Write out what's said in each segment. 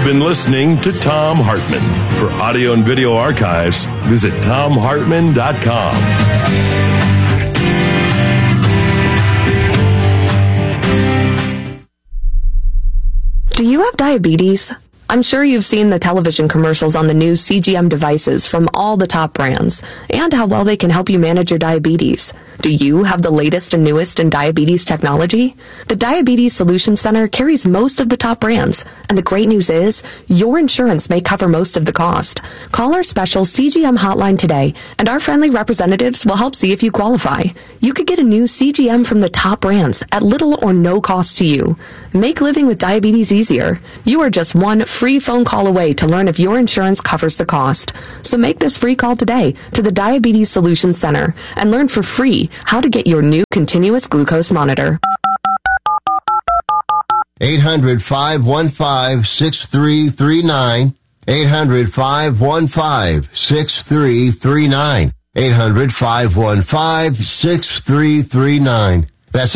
been listening to Thom Hartmann. For audio and video archives, visit thomhartmann.com. Do you have diabetes? I'm sure you've seen the television commercials on the new CGM devices from all the top brands and how well they can help you manage your diabetes. Do you have the latest and newest in diabetes technology? The Diabetes Solutions Center carries most of the top brands, and the great news is your insurance may cover most of the cost. Call our special CGM hotline today, and our friendly representatives will help see if you qualify. You could get a new CGM from the top brands at little or no cost to you. Make living with diabetes easier. You are just one free phone call away to learn if your insurance covers the cost. So make this free call today to the Diabetes Solutions Center and learn for free how to get your new continuous glucose monitor. 800-515-6339. 800-515-6339. 800-515-6339. That's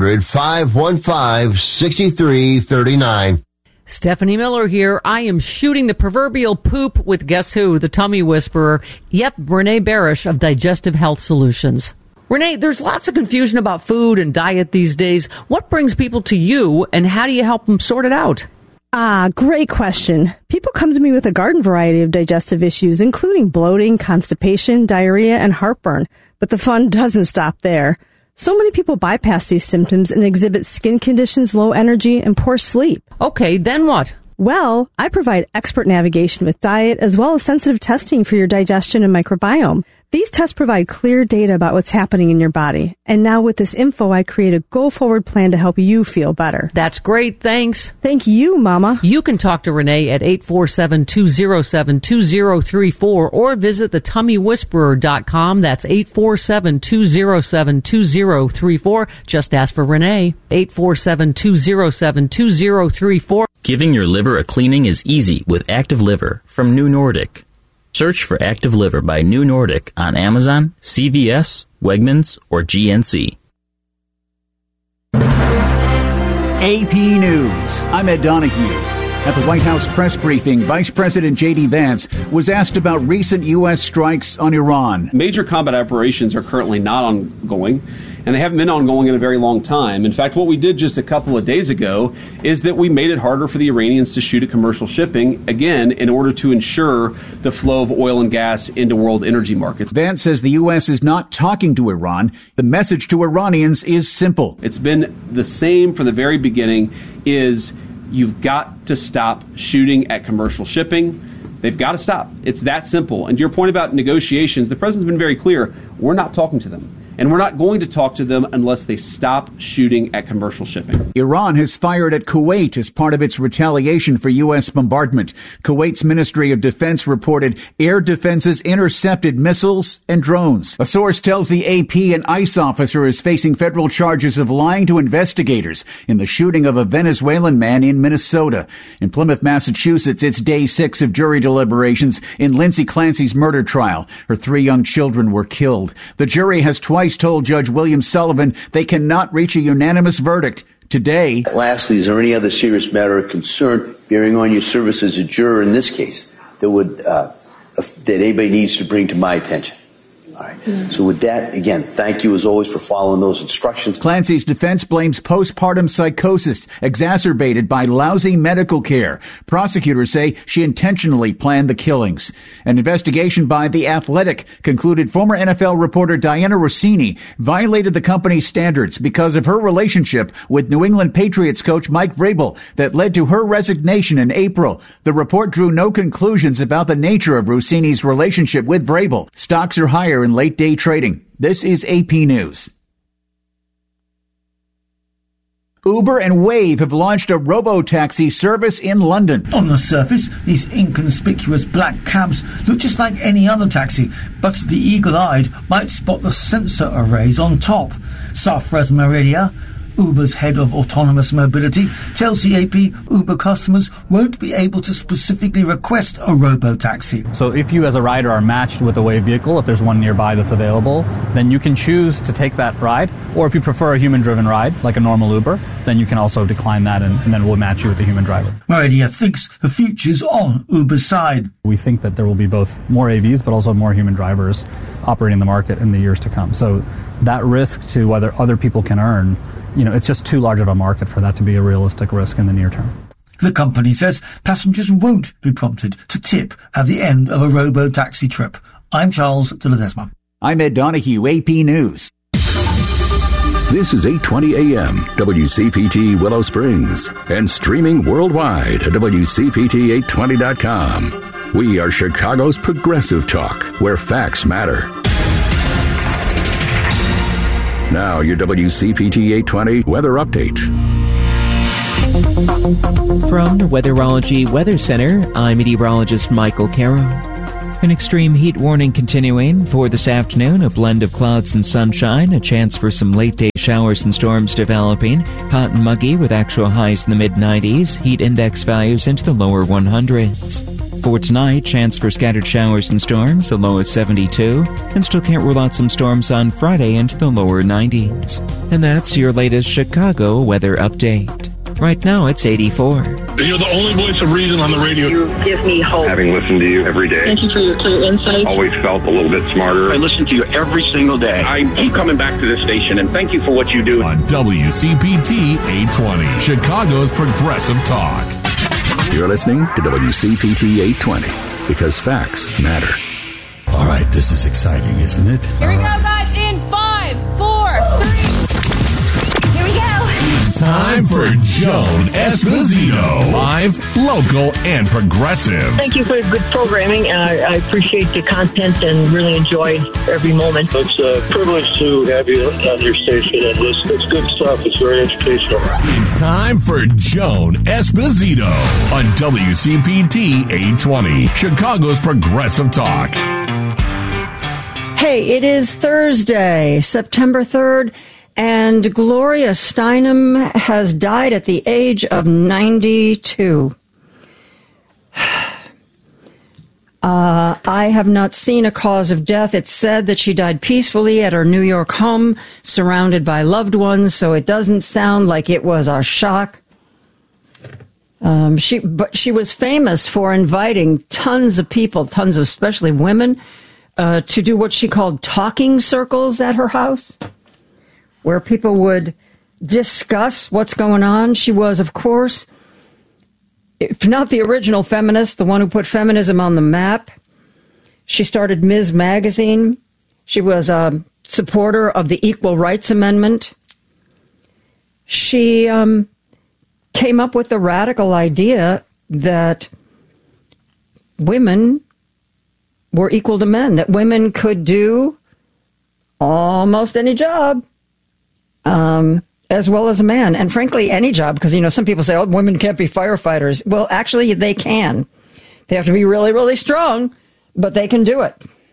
800-515-6339. Stephanie Miller here. I am shooting the proverbial poop with guess who? The tummy whisperer. Yep, Renee Barish of Digestive Health Solutions. Renee, there's lots of confusion about food and diet these days. What brings people to you, and how do you help them sort it out? Great question. People come to me with a garden variety of digestive issues, including bloating, constipation, diarrhea, and heartburn. But the fun doesn't stop there. So many people bypass these symptoms and exhibit skin conditions, low energy, and poor sleep. Okay, then what? Well, I provide expert navigation with diet as well as sensitive testing for your digestion and microbiome. These tests provide clear data about what's happening in your body. And now with this info, I create a go-forward plan to help you feel better. That's great. Thanks. Thank you, Mama. You can talk to Renee at 847-207-2034 or visit thetummywhisperer.com. That's 847-207-2034. Just ask for Renee. 847-207-2034. Giving your liver a cleaning is easy with Active Liver from New Nordic. Search for Active Liver by New Nordic on Amazon, CVS, Wegmans, or GNC. AP News. I'm Ed Donahue. At the White House press briefing, Vice President J.D. Vance was asked about recent U.S. strikes on Iran. Major combat operations are currently not ongoing, and they haven't been ongoing in a very long time. In fact, what we did just a couple of days ago is that we made it harder for the Iranians to shoot at commercial shipping, again, in order to ensure the flow of oil and gas into world energy markets. Vance says the U.S. is not talking to Iran. The message to Iranians is simple. It's been the same from the very beginning, is you've got to stop shooting at commercial shipping. They've got to stop. It's that simple. And to your point about negotiations, the president's been very clear. We're not talking to them. And we're not going to talk to them unless they stop shooting at commercial shipping. Iran has fired at Kuwait as part of its retaliation for U.S. bombardment. Kuwait's Ministry of Defense reported air defenses intercepted missiles and drones. A source tells the AP an ICE officer is facing federal charges of lying to investigators in the shooting of a Venezuelan man in Minnesota. In Plymouth, Massachusetts, it's day 6 of jury deliberations in Lindsay Clancy's murder trial. Her 3 young children were killed. The jury has twice told Judge William Sullivan they cannot reach a unanimous verdict. Today, lastly, is there any other serious matter of concern bearing on your service as a juror in this case that anybody needs to bring to my attention? All right. So with that, again, thank you as always for following those instructions. Clancy's defense blames postpartum psychosis exacerbated by lousy medical care. Prosecutors say she intentionally planned the killings. An investigation by The Athletic concluded former NFL reporter Diana Rossini violated the company's standards because of her relationship with New England Patriots coach Mike Vrabel that led to her resignation in April. The report drew no conclusions about the nature of Rossini's relationship with Vrabel. Stocks are higher in late-day trading. This is AP News. Uber and Wave have launched a robo-taxi service in London. On the surface, these inconspicuous black cabs look just like any other taxi, but the eagle-eyed might spot the sensor arrays on top. Safraz Meridia, Uber's head of autonomous mobility, tells the AP Uber customers won't be able to specifically request a robo-taxi. So if you as a rider are matched with a Wave vehicle, if there's one nearby that's available, then you can choose to take that ride. Or if you prefer a human-driven ride, like a normal Uber, then you can also decline that and then we'll match you with the human driver. Maridia thinks the future's on Uber's side. We think that there will be both more AVs but also more human drivers operating the market in the years to come. So that risk to whether other people can earn, it's just too large of a market for that to be a realistic risk in the near term. The company says passengers won't be prompted to tip at the end of a robo-taxi trip. I'm Charles de Ledesma. I'm Ed Donahue, AP News. This is 820 AM, WCPT Willow Springs, and streaming worldwide at WCPT820.com. We are Chicago's progressive talk, where facts matter. Now, your WCPT 820 weather update. From the Weatherology Weather Center, I'm meteorologist Michael Caro. An extreme heat warning continuing for this afternoon, a blend of clouds and sunshine, a chance for some late-day showers and storms developing, hot and muggy with actual highs in the mid-90s, heat index values into the lower 100s. For tonight, chance for scattered showers and storms, a low of 72, and still can't rule out some storms on Friday into the lower 90s. And that's your latest Chicago weather update. Right now, it's 84. You're the only voice of reason on the radio. You give me hope. Having listened to you every day. Thank you for your clear insight. Always felt a little bit smarter. I listen to you every single day. I keep coming back to this station, and thank you for what you do. On WCPT 820, Chicago's Progressive Talk. You're listening to WCPT 820, because facts matter. All right, this is exciting, isn't it? Here we go, guys, in 5, 4, 3. Here we go. It's time for Joan Esposito. Live, local, and progressive. Thank you for good programming. I appreciate the content and really enjoyed every moment. It's a privilege to have you on your station, and it's good stuff. It's very educational. It's time for Joan Esposito on WCPT 820, Chicago's Progressive Talk. Hey, it is Thursday, September 3rd. And Gloria Steinem has died at the age of 92. I have not seen a cause of death. It's said that she died peacefully at her New York home, surrounded by loved ones, so it doesn't sound like it was a shock. But she was famous for inviting tons of people, tons of especially women, to do what she called talking circles at her house, where people would discuss what's going on. She was, of course, if not the original feminist, the one who put feminism on the map. She started Ms. Magazine. She was a supporter of the Equal Rights Amendment. She came up with the radical idea that women were equal to men, that women could do almost any job. As well as a man, and frankly, any job, because, some people say, oh, women can't be firefighters. Well, actually, they can. They have to be really, really strong, but they can do it.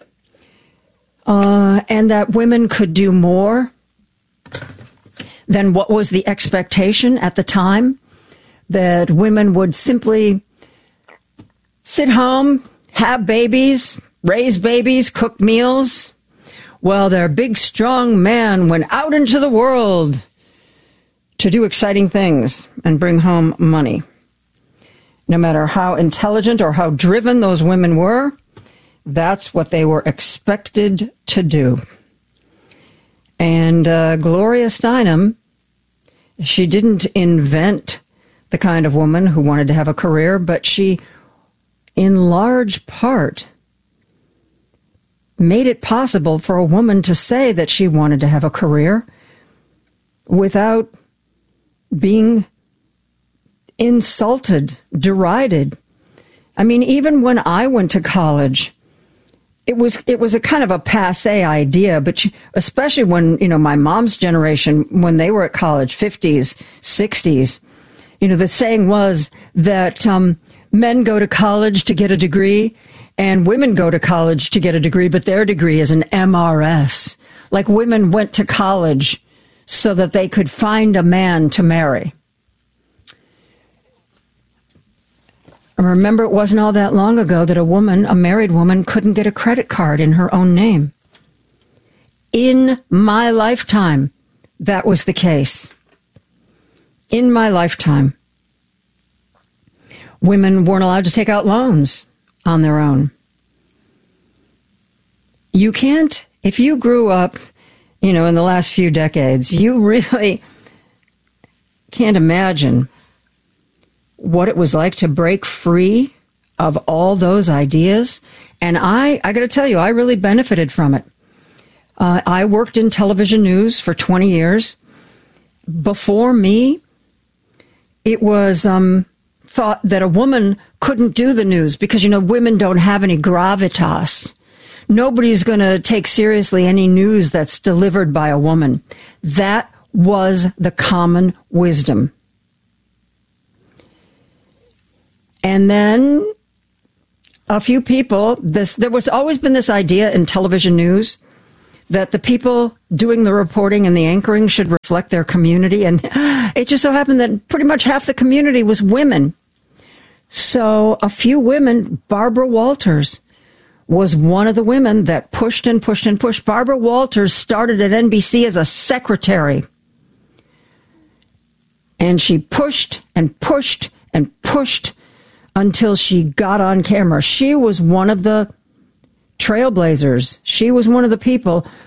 And that women could do more than what was the expectation at the time, that women would simply sit home, have babies, raise babies, cook meals, while their big, strong man went out into the world to do exciting things and bring home money. No matter how intelligent or how driven those women were, that's what they were expected to do. And Gloria Steinem, she didn't invent the kind of woman who wanted to have a career, but she, in large part, made it possible for a woman to say that she wanted to have a career without being insulted, derided. I mean, even when I went to college, it was a kind of a passé idea, but especially when, my mom's generation, when they were at college, 50s, 60s, the saying was that men go to college to get a degree and women go to college to get a degree, but their degree is an MRS. Like women went to college so that they could find a man to marry. I remember it wasn't all that long ago that a married woman, couldn't get a credit card in her own name. In my lifetime, that was the case. In my lifetime, women weren't allowed to take out loans on their own. You can't, if you grew up, in the last few decades, you really can't imagine what it was like to break free of all those ideas. And I got to tell you, I really benefited from it. I worked in television news for 20 years. Before me, it was thought that a woman couldn't do the news because, women don't have any gravitas. Nobody's going to take seriously any news that's delivered by a woman. That was the common wisdom. And then a few people, there was always been this idea in television news that the people doing the reporting and the anchoring should reflect their community. And it just so happened that pretty much half the community was women. So a few women, Barbara Walters was one of the women that pushed and pushed and pushed. Barbara Walters started at NBC as a secretary. And she pushed and pushed and pushed until she got on camera. She was one of the trailblazers. She was one of the people